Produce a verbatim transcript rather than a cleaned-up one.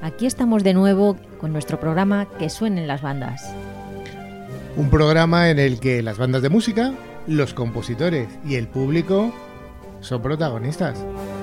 Aquí estamos de nuevo con nuestro programa Que suenen las bandas. Un programa en el que las bandas de música, los compositores y el público son protagonistas.